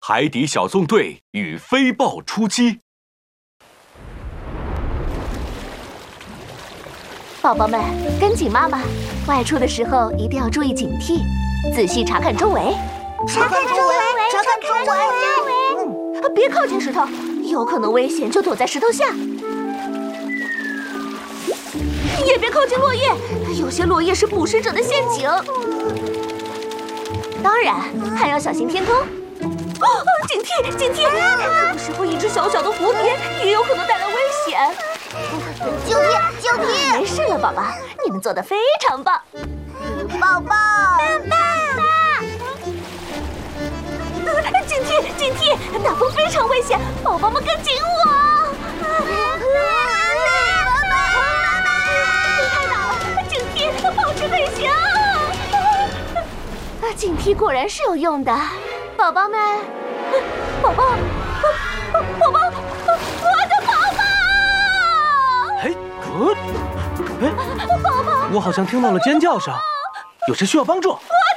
海底小纵队与飞豹出击。 宝宝们，跟紧妈妈，外出的时候一定要注意警惕，仔细查看周围。 查看周围，查看周围。 别靠近石头，有可能危险，就躲在石头下。也别靠近落叶，有些落叶是捕食者的陷阱。当然，还要小心天空。警惕，警惕！有时候一只小小的蝴蝶也有可能带来危险。 警惕，警惕！ 没事了，宝宝，你们做得非常棒。 宝宝， 棒！警惕，警惕！大风非常危险，宝宝们跟紧我！别太早，警惕，保持队形！警惕果然是有用的，宝宝们，宝宝，我的宝宝！ 哎， 宝宝， 我好像听到了尖叫声，有谁需要帮助？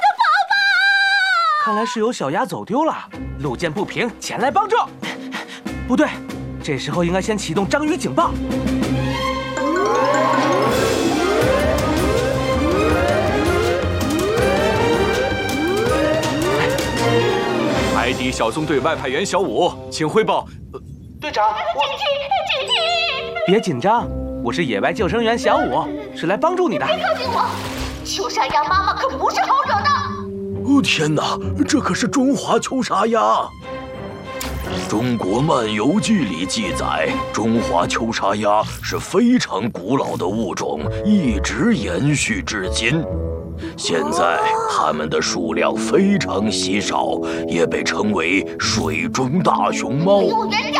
看来是有小鸭走丢了，路见不平，前来帮助。不对，这时候应该先启动章鱼警报。 海底小纵队外派员小五，请汇报。 队长， 警惕！ 别紧张，我是野外救生员小五，是来帮助你的。 别靠近我，秋沙鸭妈妈可不是好惹的。 哦天哪，这可是中华秋沙鸭！《中国漫游记》里记载，中华秋沙鸭是非常古老的物种，一直延续至今。现在它们的数量非常稀少，也被称为水中大熊猫。 离我远点！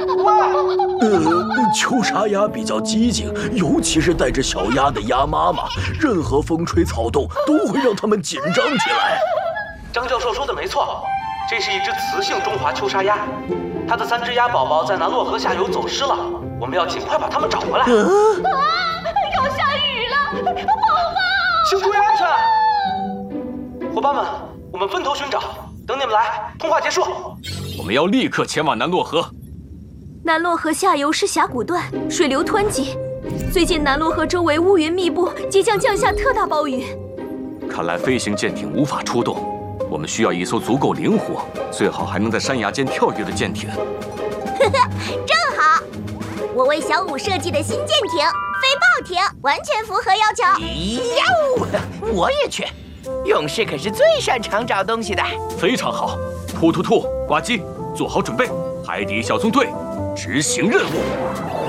秋沙鸭比较机警，尤其是带着小鸭的鸭妈妈，任何风吹草动都会让它们紧张起来。 张教授说的没错，这是一只雌性中华秋沙鸭，它的3只鸭宝宝在南洛河下游走失了，我们要尽快把它们找回来。 要下雨了，宝宝！ 请注意安全！伙伴们，我们分头寻找，等你们来，通话结束。 我们要立刻前往南洛河。 南洛河下游是峡谷段，水流湍急。最近南洛河周围乌云密布，即将降下特大暴雨。 看来飞行舰艇无法出动，我们需要一艘足够灵活，最好还能在山崖间跳跃的舰艇。 正好，我为小五设计的新舰艇飞豹艇完全符合要求。 哟，我也去。勇士可是最擅长找东西的。 非常好，突突突，呱唧，做好准备，海底小纵队执行任务。